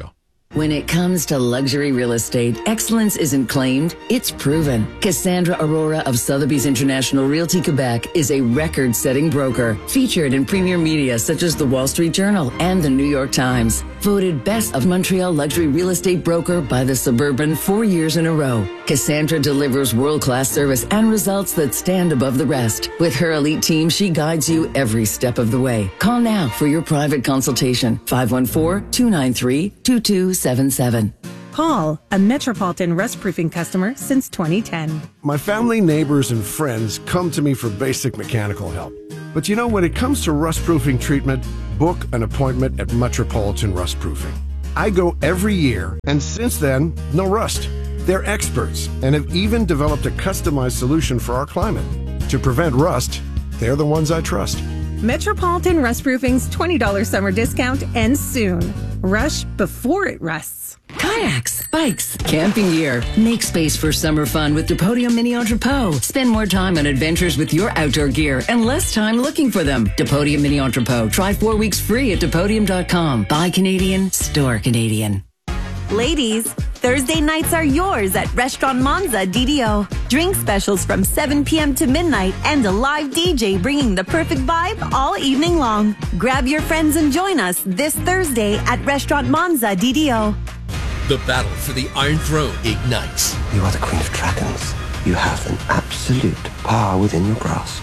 When it comes to luxury real estate, excellence isn't claimed, it's proven. Cassandra Aurora of Sotheby's International Realty Quebec is a record-setting broker, featured in premier media such as the Wall Street Journal and the New York Times. Voted Best of Montreal Luxury Real Estate Broker by the Suburban four years in a row. Cassandra delivers world-class service and results that stand above the rest. With her elite team, she guides you every step of the way. Call now for your private consultation. five one four, two nine three, two two seven seven. Paul, a Metropolitan Rust Proofing customer since twenty ten. My family, neighbors, and friends come to me for basic mechanical help. But you know, when it comes to rust proofing treatment, book an appointment at Metropolitan Rust Proofing. I go every year, and since then, no rust. They're experts and have even developed a customized solution for our climate. To prevent rust, they're the ones I trust. Metropolitan Rust Proofing's twenty dollars summer discount ends soon. Rush before it rusts. Kayaks, bikes, camping gear. Make space for summer fun with Depodium Mini Entrepot. Spend more time on adventures with your outdoor gear and less time looking for them. Depodium Mini Entrepot. Try four weeks free at Depodium dot com. Buy Canadian, store Canadian. Ladies, Thursday nights are yours at Restaurant Monza D D O. Drink specials from seven p.m. to midnight and a live D J bringing the perfect vibe all evening long. Grab your friends and join us this Thursday at Restaurant Monza D D O. The battle for the Iron Throne ignites. You are the Queen of Dragons. You have an absolute power within your grasp.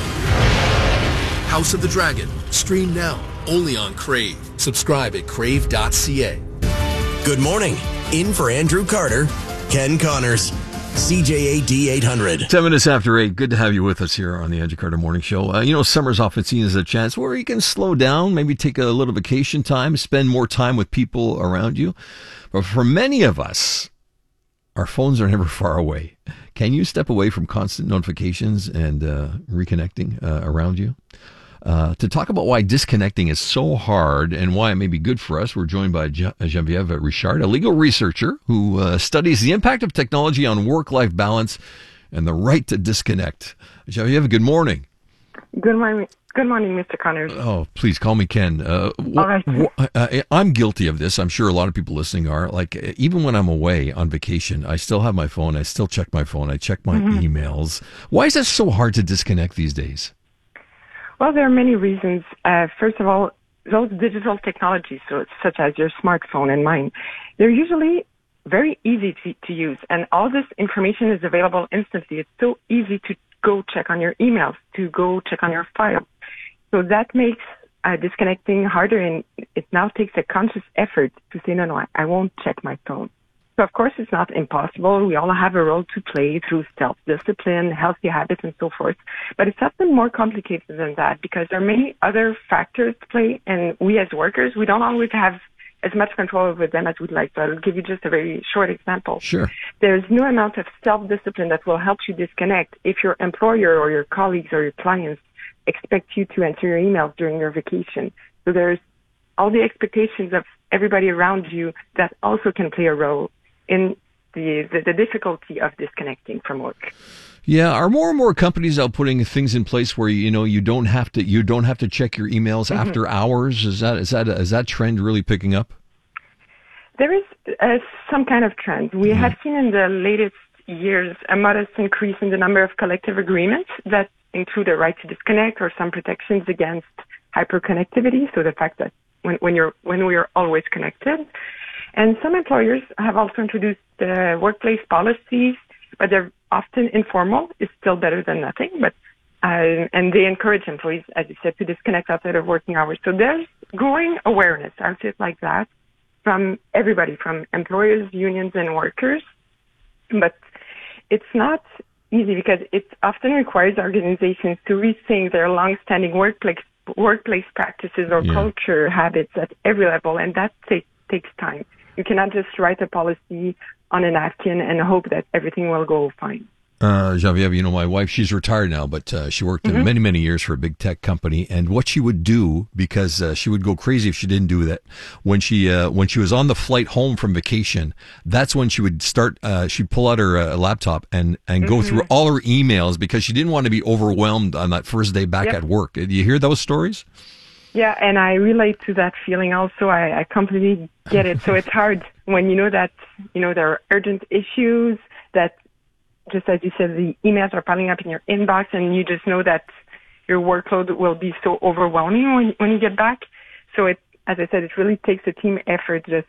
House of the Dragon. Stream now, only on Crave. Subscribe at crave dot c a. Good morning. In for Andrew Carter, Ken Connors, C J A D eight hundred. Ten minutes after eight. Good to have you with us here on the Andrew Carter Morning Show. Uh, you know, summer's often seen as a chance where you can slow down, maybe take a little vacation time, spend more time with people around you. But for many of us, our phones are never far away. Can you step away from constant notifications and uh, reconnecting uh, around you? Uh, to talk about why disconnecting is so hard and why it may be good for us, we're joined by Je- Geneviève Richard, a legal researcher who uh, studies the impact of technology on work-life balance and the right to disconnect. Geneviève, good morning. Good morning. Good morning, Mister Connors. Oh, please call me Ken. Uh, wh- All right. wh- uh, I'm guilty of this. I'm sure a lot of people listening are. Like, even when I'm away on vacation, I still have my phone. I still check my phone. I check my Mhm. emails. Why is it so hard to disconnect these days? Well, there are many reasons. Uh, first of all, those digital technologies, so such as your smartphone and mine, they're usually very easy to, to use, and all this information is available instantly. It's so easy to go check on your emails, to go check on your file. So that makes uh, disconnecting harder, and it now takes a conscious effort to say, no, no, I, I won't check my phone. So, of course, it's not impossible. We all have a role to play through self-discipline, healthy habits, and so forth. But it's often more complicated than that because there are many other factors to play, and we as workers, we don't always have as much control over them as we'd like. So I'll give you just a very short example. Sure. There's no amount of self-discipline that will help you disconnect if your employer or your colleagues or your clients expect you to answer your emails during your vacation. So there's all the expectations of everybody around you that also can play a role in the, the, the difficulty of disconnecting from work. Yeah, are more and more companies out putting things in place where you know you don't have to you don't have to check your emails Mm-hmm. after hours? Is that is that is that trend really picking up? There is uh, some kind of trend. We have seen in the latest years a modest increase in the number of collective agreements that include a right to disconnect or some protections against hyperconnectivity. So the fact that when, when you're when we are always connected. And some employers have also introduced uh, workplace policies, but they're often informal. It's still better than nothing. But uh, and they encourage employees, as you said, to disconnect outside of working hours. So there's growing awareness, I'll say it like that, from everybody, from employers, unions, and workers. But it's not easy because it often requires organizations to rethink their long-standing workplace workplace practices or Yeah. culture habits at every level, and that ta- takes time. You cannot just write a policy on a napkin and hope that everything will go fine. Uh, Geneviève, you know, my wife, she's retired now, but uh, she worked Mhm. in many, many years for a big tech company. And what she would do, because uh, she would go crazy if she didn't do that, when she uh, when she was on the flight home from vacation, that's when she would start, uh, she'd pull out her uh, laptop and, and go Mhm. through all her emails because she didn't want to be overwhelmed on that first day back Yep. at work. Do you hear those stories? Yeah, and I relate to that feeling also. I, I completely get it. So it's hard when you know that, you know, there are urgent issues, that just as you said, the emails are piling up in your inbox, and you just know that your workload will be so overwhelming when, when you get back. So it, as I said, it really takes a team effort just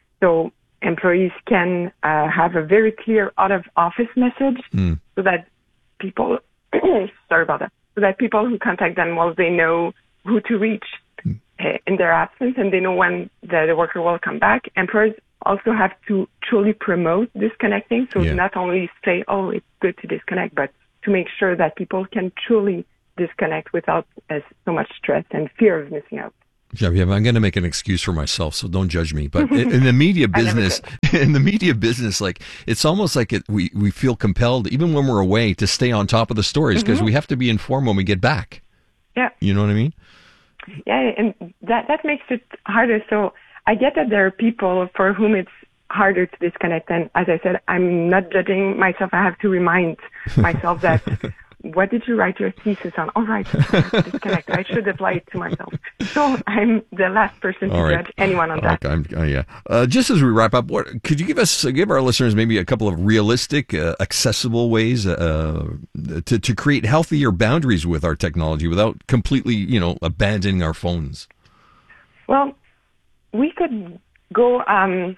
so employees can uh, have a very clear out of office message Mm. so that people, sorry about that, so that people who contact them, well, they know who to reach uh, in their absence, and they know when the, the worker will come back. Employers also have to truly promote disconnecting. So Yeah. not only say, oh, it's good to disconnect, but to make sure that people can truly disconnect without uh, so much stress and fear of missing out. Genevieve, I'm going to make an excuse for myself, so don't judge me. But in, in the media business, in the media business, like it's almost like it, we we feel compelled, even when we're away, to stay on top of the stories because Mhm. we have to be informed when we get back. Yeah. You know what I mean? Yeah, and that that makes it harder. So I get that there are people for whom it's harder to disconnect. And as I said, I'm not judging myself. I have to remind myself that, what did you write your thesis on? All right, disconnect. I should apply it to myself. So I'm the last person to All right. judge anyone on that. Okay, I'm, uh, yeah. Uh, just as we wrap up, what could you give us, uh, give our listeners maybe a couple of realistic, uh, accessible ways uh, to to create healthier boundaries with our technology without completely, you know, abandoning our phones? Well, we could go um,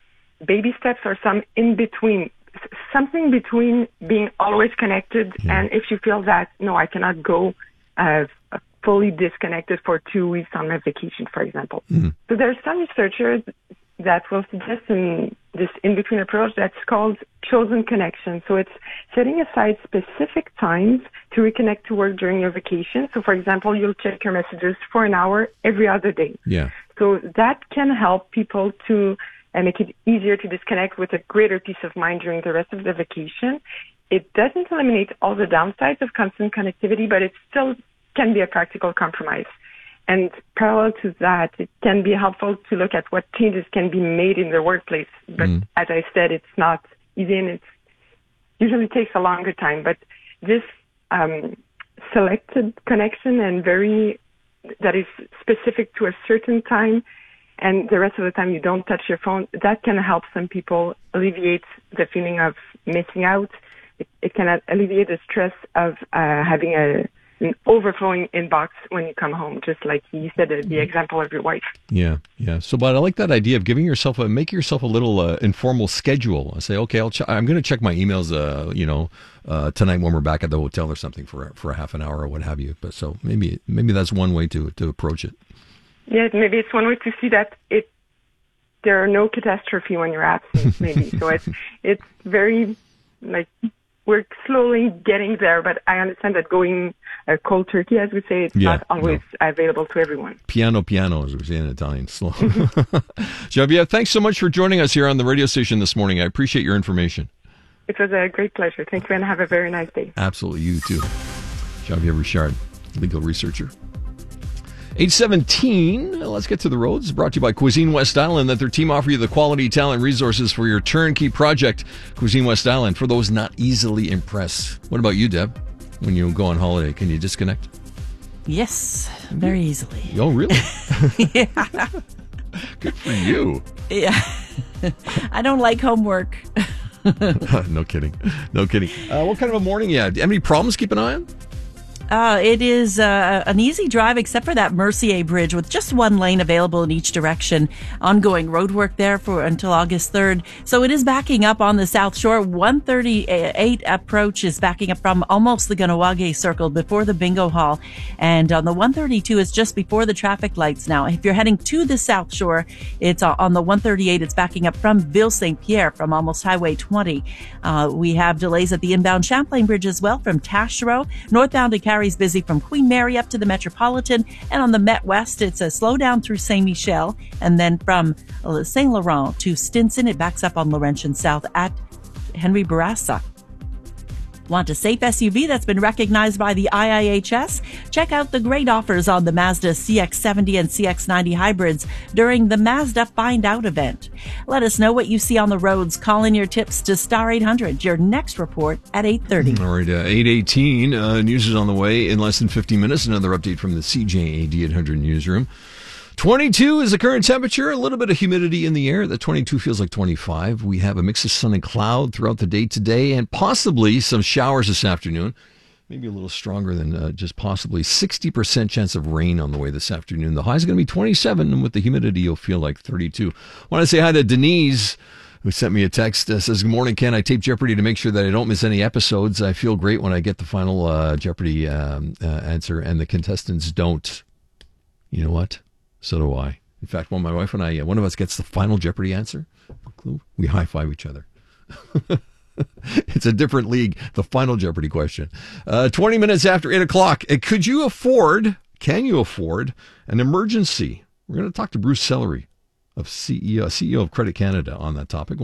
baby steps or some in between, S- something between being always connected and if you feel that, no, I cannot go uh, fully disconnected for two weeks on my vacation, for example. So there's some researchers that will suggest in this in-between approach that's called chosen connection. So it's setting aside specific times to reconnect to work during your vacation. So, for example, you'll check your messages for an hour every other day. Yeah. So that can help people to uh, make it easier to disconnect with a greater peace of mind during the rest of the vacation. It doesn't eliminate all the downsides of constant connectivity, but it still can be a practical compromise. And parallel to that, it can be helpful to look at what changes can be made in the workplace. But Mm. as I said, it's not easy and it usually takes a longer time. But this um, selected connection and very that is specific to a certain time, and the rest of the time you don't touch your phone, that can help some people alleviate the feeling of missing out. It, it can alleviate the stress of uh, having a an overflowing inbox when you come home, just like you said, uh, the example of your wife. Yeah, yeah. So, but I like that idea of giving yourself a, make yourself a little uh, informal schedule. I say, okay, I'll ch- I'm going to check my emails, uh, you know, uh, tonight when we're back at the hotel or something for for a half an hour or what have you. But so maybe maybe that's one way to to approach it. Yeah, maybe it's one way to see that it there are no catastrophe when you're absent. Maybe so it's it's very like we're slowly getting there, but I understand that going uh, cold turkey, as we say, it's Yeah, not always available to everyone. Piano, piano, as we say in Italian. Slow. Genevieve, thanks so much for joining us here on the radio station this morning. I appreciate your information. It was a great pleasure. Thank you, and have a very nice day. Absolutely, you too. Genevieve Richard, legal researcher. eight seventeen, let's get to the roads. Brought to you by Cuisine West Island. Let their team offer you the quality, talent, resources for your turnkey project. Cuisine West Island, for those not easily impressed. What about you, Deb? When you go on holiday, can you disconnect? Yes, very easily. Oh, really? Yeah. Good for you. Yeah. I don't like homework. No kidding. No kidding. Uh, what kind of a morning you had? Do you have any problems keep an eye on? Uh, it is uh, an easy drive, except for that Mercier Bridge with just one lane available in each direction. Ongoing road work there for until August third. So it is backing up on the South Shore. one thirty-eight approach is backing up from almost the Ganawage Circle before the Bingo Hall. And on the one thirty-two, it's just before the traffic lights now. If you're heading to the South Shore, it's on the one thirty-eight. It's backing up from Ville Saint Pierre from almost Highway twenty. Uh, we have delays at the inbound Champlain Bridge as well from Taschereau. Northbound to Carrie's busy from Queen Mary up to the Metropolitan. And on the Met West, it's a slowdown through Saint Michel. And then from Saint Laurent to Stinson, it backs up on Laurentian South at Henry Bourassa. Want a safe S U V that's been recognized by the I I H S? Check out the great offers on the Mazda C X seventy and C X ninety hybrids during the Mazda Find Out event. Let us know what you see on the roads. Call in your tips to Star eight hundred. Your next report at eight thirty. All right, uh, eight eighteen. Uh, news is on the way in less than fifty minutes. Another update from the C J A D eight hundred newsroom. twenty-two is the current temperature. A little bit of humidity in the air. The twenty-two feels like twenty-five. We have a mix of sun and cloud throughout the day today and possibly some showers this afternoon. Maybe a little stronger than uh, just possibly. sixty percent chance of rain on the way this afternoon. The high is going to be twenty-seven, and with the humidity, you'll feel like thirty-two. I want to say hi to Denise, who sent me a text. Uh, says, good morning, Ken. I tape Jeopardy to make sure that I don't miss any episodes. I feel great when I get the final uh, Jeopardy um, uh, answer, and the contestants don't. You know what? So do I. In fact, when my wife and I, uh, one of us gets the final Jeopardy answer, we high-five each other. It's a different league, the final Jeopardy question. Uh, twenty minutes after eight o'clock. Uh, could you afford, can you afford an emergency? We're going to talk to Bruce Sellery, of C E O, C E O of Credit Canada, on that topic.